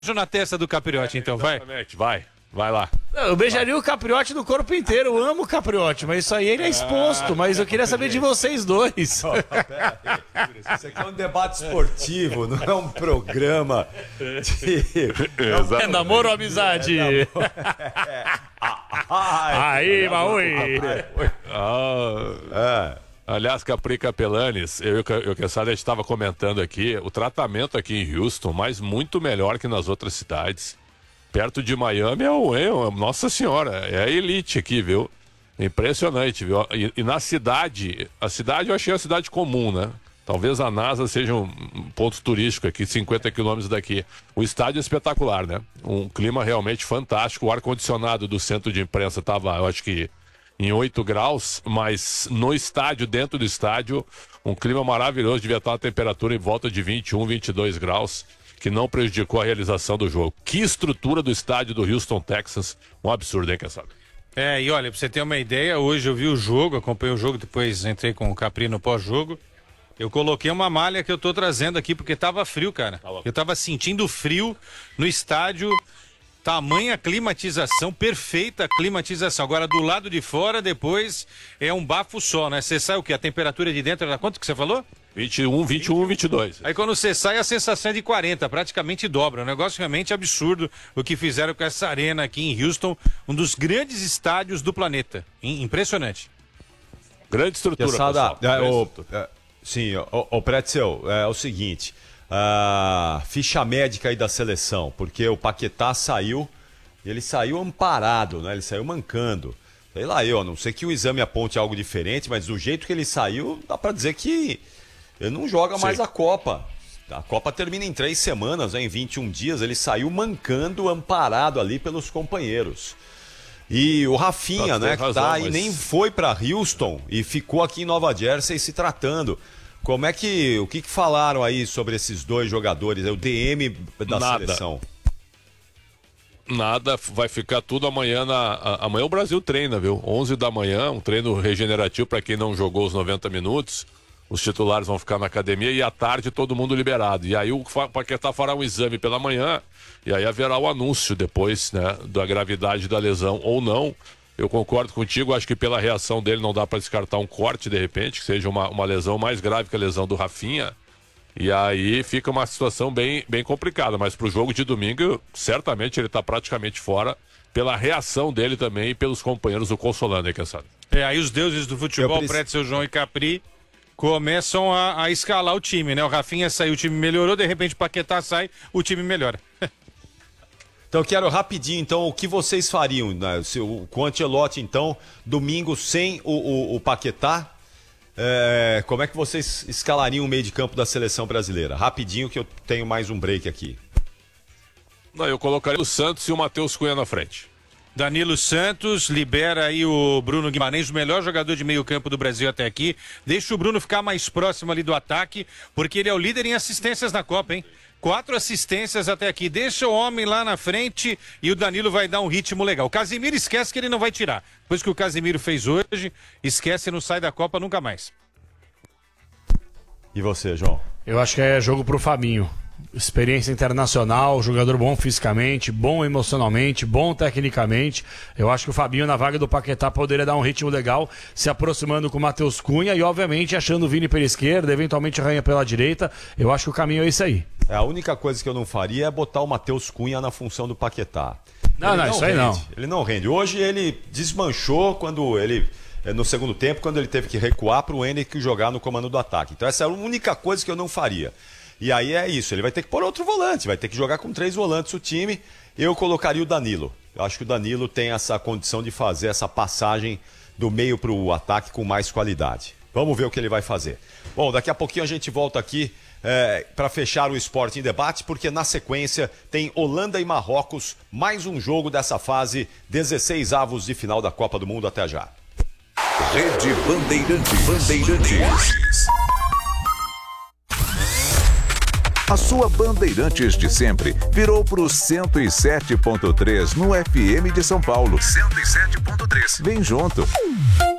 na testa do Capriotti, então, vai. Exatamente, vai lá. Eu beijaria o Capriotti no corpo inteiro, eu amo o Capriotti, mas isso aí ele é exposto, mas eu queria saber de vocês dois. Isso aqui é um debate esportivo, não é um programa de... É namoro ou amizade? Aí, Maui. Aliás, Capri Capelanes, eu e o Quesada estava comentando aqui, o tratamento aqui em Houston, mas muito melhor que nas outras cidades. Perto de Miami Nossa Senhora, é a elite aqui, viu? Impressionante, viu? E na cidade, a cidade eu achei uma cidade comum, né? Talvez a NASA seja um ponto turístico aqui, 50 quilômetros daqui. O estádio é espetacular, né? Um clima realmente fantástico. O ar-condicionado do centro de imprensa estava, eu acho que em 8 graus, mas no estádio, dentro do estádio, um clima maravilhoso, devia estar uma temperatura em volta de 21, 22 graus, que não prejudicou a realização do jogo. Que estrutura do estádio do Houston, Texas, um absurdo, hein, quem sabe? E olha, pra você ter uma ideia, hoje eu vi o jogo, acompanhei o jogo, depois entrei com o Capri no pós-jogo. Eu coloquei uma malha que eu tô trazendo aqui, porque tava frio, cara. Eu tava sentindo frio no estádio. Tamanha climatização, perfeita climatização. Agora, do lado de fora, depois, é um bafo só, né? Você sai o quê? A temperatura de dentro era quanto que você falou? 21, 22. Aí quando você sai, a sensação é de 40, praticamente dobra. Um negócio realmente absurdo o que fizeram com essa arena aqui em Houston, um dos grandes estádios do planeta. Impressionante. Grande estrutura, pessoal. Sim, o Pretzel, é o seguinte... ficha médica aí da seleção, porque o Paquetá saiu, ele saiu amparado, né? Ele saiu mancando. Sei lá, a não sei que o exame aponte algo diferente, mas do jeito que ele saiu, dá pra dizer que ele não joga mais a Copa. A Copa termina em 3 semanas, né? Em 21 dias, ele saiu mancando, amparado ali pelos companheiros. E o Rafinha, né, que tá aí, nem foi pra Houston e ficou aqui em Nova Jersey se tratando. O que falaram aí sobre esses dois jogadores, o DM da seleção? Nada, vai ficar tudo amanhã. Amanhã o Brasil treina, viu? 11 da manhã, um treino regenerativo para quem não jogou os 90 minutos. Os titulares vão ficar na academia e à tarde todo mundo liberado. E aí o Paquetá fará um exame pela manhã e aí haverá o anúncio depois, né, da gravidade da lesão ou não. Eu concordo contigo, acho que pela reação dele não dá para descartar um corte de repente, que seja uma lesão mais grave que a lesão do Rafinha. E aí fica uma situação bem complicada, mas pro jogo de domingo, certamente ele tá praticamente fora pela reação dele também e pelos companheiros do consolando, hein, quem sabe? Aí os deuses do futebol, Pretzel, João e Capri, começam a escalar o time, né? O Rafinha saiu, o time melhorou, de repente o Paquetá sai, o time melhora. Então eu quero rapidinho, então, o que vocês fariam, né? Com o Ancelotti, então, domingo sem o Paquetá, como é que vocês escalariam o meio de campo da seleção brasileira? Rapidinho que eu tenho mais um break aqui. Não, eu colocaria o Santos e o Matheus Cunha na frente. Danilo Santos, libera aí o Bruno Guimarães, o melhor jogador de meio campo do Brasil até aqui. Deixa o Bruno ficar mais próximo ali do ataque, porque ele é o líder em assistências na Copa, hein? 4 assistências até aqui. Deixa o homem lá na frente e o Danilo vai dar um ritmo legal. O Casimiro esquece que ele não vai tirar. Depois que o Casimiro fez hoje, esquece e não sai da Copa nunca mais. E você, João? Eu acho que é jogo pro Fabinho. Experiência internacional, jogador bom fisicamente, bom emocionalmente, bom tecnicamente. Eu acho que o Fabinho na vaga do Paquetá poderia dar um ritmo legal, se aproximando com o Matheus Cunha e obviamente achando o Vini pela esquerda, eventualmente Ranha pela direita. Eu acho que o caminho é esse aí. A única coisa que eu não faria é botar o Matheus Cunha na função do Paquetá. Não, isso aí não. Ele não rende. Hoje ele desmanchou quando ele... no segundo tempo, quando ele teve que recuar para o Henrique jogar no comando do ataque. Então essa é a única coisa que eu não faria. E aí é isso, ele vai ter que pôr outro volante, vai ter que jogar com 3 volantes o time. Eu colocaria o Danilo. Eu acho que o Danilo tem essa condição de fazer essa passagem do meio para o ataque com mais qualidade. Vamos ver o que ele vai fazer. Bom, daqui a pouquinho a gente volta aqui para fechar o Esporte em Debate, porque na sequência tem Holanda e Marrocos, mais um jogo dessa fase, 16 avos de final da Copa do Mundo. Até já. Rede Bandeirantes. A sua Bandeirantes de sempre virou pro 107.3 no FM de São Paulo. 107.3. Vem junto.